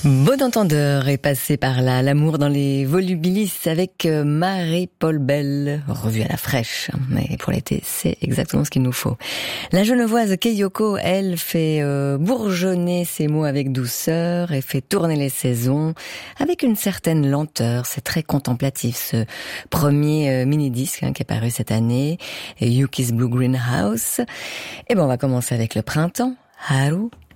Bon entendeur est passé par là, l'amour dans les volubilis avec Marie-Paul Bell, revue à la fraîche. Mais pour l'été, c'est exactement ce qu'il nous faut. La genevoise Keiyoko, elle, fait bourgeonner ses mots avec douceur et fait tourner les saisons avec une certaine lenteur. C'est très contemplatif, ce premier mini-disque qui est paru cette année, Yuki's Blue Greenhouse. Et on va commencer avec le printemps. Haru